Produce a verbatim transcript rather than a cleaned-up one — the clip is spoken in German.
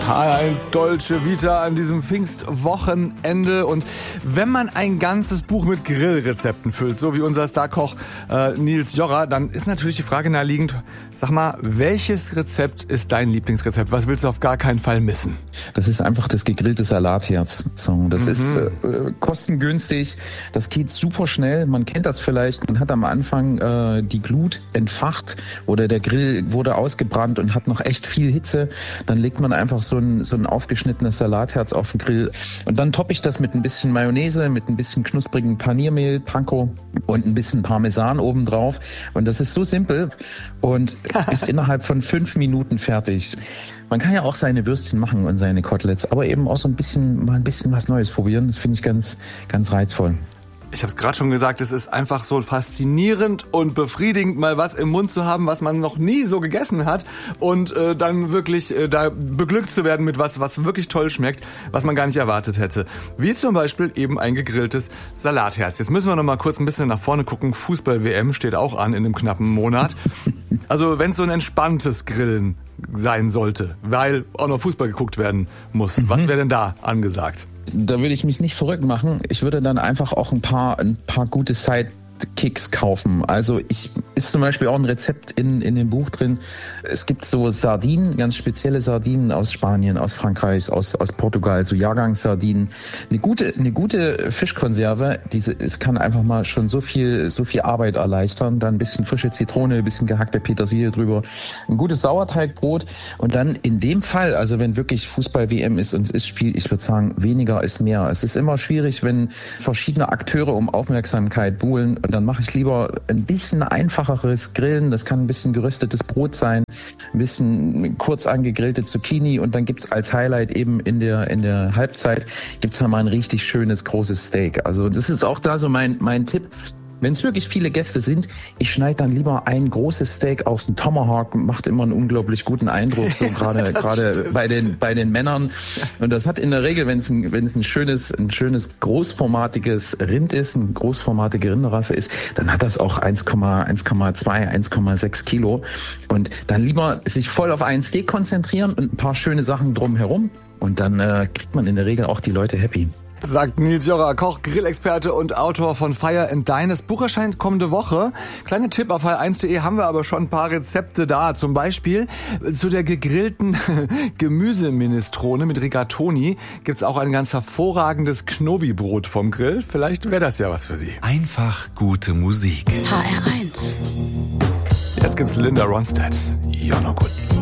H R eins Dolce Vita an diesem Pfingstwochenende. Und wenn man ein ganzes Buch mit Grillrezepten füllt, so wie unser Starkoch äh, Nils Jorra, dann ist natürlich die Frage naheliegend, sag mal, welches Rezept ist dein Lieblingsrezept? Was willst du auf gar keinen Fall missen? Das ist einfach das gegrillte Salatherz. So, das mhm. ist äh, kostengünstig, das geht super schnell. Man kennt das vielleicht, man hat am Anfang äh, die Glut entfacht oder der Grill wurde ausgebrannt und hat noch echt viel Hitze. Dann legt man einfach so ein, so ein aufgeschnittenes Salatherz auf den Grill und dann toppe ich das mit ein bisschen Mayonnaise, mit ein bisschen knusprigen Paniermehl, Panko und ein bisschen Parmesan obendrauf. Und das ist so simpel und ist innerhalb von fünf Minuten fertig. Man kann ja auch seine Würstchen machen und seine Koteletts, aber eben auch so ein bisschen, mal ein bisschen was Neues probieren. Das finde ich ganz, ganz reizvoll. Ich habe es gerade schon gesagt, es ist einfach so faszinierend und befriedigend, mal was im Mund zu haben, was man noch nie so gegessen hat und äh, dann wirklich äh, da beglückt zu werden mit was, was wirklich toll schmeckt, was man gar nicht erwartet hätte. Wie zum Beispiel eben ein gegrilltes Salatherz. Jetzt müssen wir noch mal kurz ein bisschen nach vorne gucken. Fußball-W M steht auch an in einem knappen Monat. Also wenn es so ein entspanntes Grillen sein sollte, weil auch noch Fußball geguckt werden muss, mhm. was wäre denn da angesagt? Da würde ich mich nicht verrückt machen. Ich würde dann einfach auch ein paar, ein paar gute Sidekicks kaufen. Also ich ist zum Beispiel auch ein Rezept in, in dem Buch drin. Es gibt so Sardinen, ganz spezielle Sardinen aus Spanien, aus Frankreich, aus, aus Portugal, so Jahrgangssardinen. Eine gute, eine gute Fischkonserve, diese, es kann einfach mal schon so viel, so viel Arbeit erleichtern. Dann ein bisschen frische Zitrone, ein bisschen gehackte Petersilie drüber. Ein gutes Sauerteigbrot. Und dann in dem Fall, also wenn wirklich Fußball-W M ist und es ist Spiel, ich würde sagen, weniger ist mehr. Es ist immer schwierig, wenn verschiedene Akteure um Aufmerksamkeit buhlen. Und dann mache ich lieber ein bisschen einfacheres Grillen. Das kann ein bisschen geröstetes Brot sein, ein bisschen kurz angegrillte Zucchini und dann gibt's als Highlight eben in der in der Halbzeit gibt's dann mal ein richtig schönes großes Steak. Also das ist auch da so mein mein Tipp. Wenn es wirklich viele Gäste sind, ich schneide dann lieber ein großes Steak auf den Tomahawk, macht immer einen unglaublich guten Eindruck, so gerade gerade bei den bei den Männern. Und das hat in der Regel, wenn es ein wenn es ein schönes ein schönes großformatiges Rind ist, eine großformatige Rinderrasse ist, dann hat das auch eins Komma zwei, eins Komma sechs Kilo. Und dann lieber sich voll auf ein Steak konzentrieren und ein paar schöne Sachen drumherum. Und dann äh, kriegt man in der Regel auch die Leute happy. Sagt Nils Jorra, Koch, Grillexperte und Autor von Fire and Dine. Das Buch erscheint kommende Woche. Kleiner Tipp, auf H R eins punkt de haben wir aber schon ein paar Rezepte da. Zum Beispiel zu der gegrillten Gemüseminestrone mit Rigatoni gibt's auch ein ganz hervorragendes Knobi-Brot vom Grill. Vielleicht wäre das ja was für Sie. Einfach gute Musik. H R eins. Jetzt gibt's Linda Ronstadt. You're no good.